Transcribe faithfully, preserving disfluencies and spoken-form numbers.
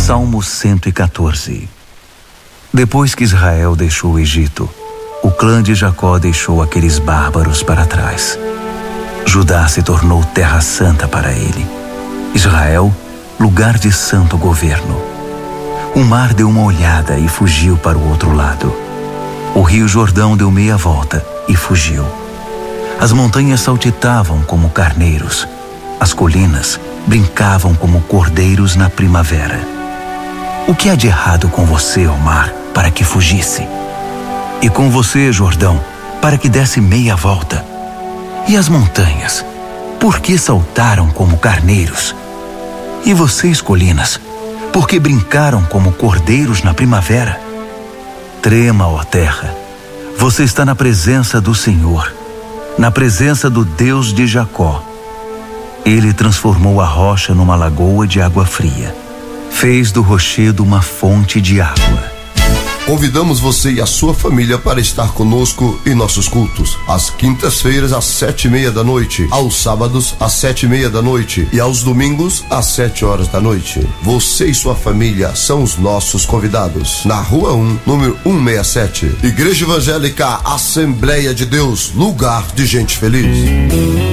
Salmo cento e quatorze. Depois que Israel deixou o Egito, o clã de Jacó deixou aqueles bárbaros para trás. Judá se tornou terra santa para ele. Israel, lugar de santo governo. O mar deu uma olhada e fugiu para o outro lado. O rio Jordão deu meia volta e fugiu. As montanhas saltitavam como carneiros. As colinas brincavam como cordeiros na primavera. O que há de errado com você, ó mar, para que fugisse? E com você, Jordão, para que desse meia volta? E as montanhas, por que saltaram como carneiros? E vocês, colinas, por que brincaram como cordeiros na primavera? Trema, ó terra, você está na presença do Senhor, na presença do Deus de Jacó. Ele transformou a rocha numa lagoa de água fria, fez do rochedo uma fonte de água. Convidamos você e a sua família para estar conosco em nossos cultos. Às quintas-feiras, às sete e meia da noite. Aos sábados, às sete e meia da noite. E aos domingos, às sete horas da noite. Você e sua família são os nossos convidados. Na Rua um, número cento e sessenta e sete. Igreja Evangélica Assembleia de Deus, lugar de gente feliz.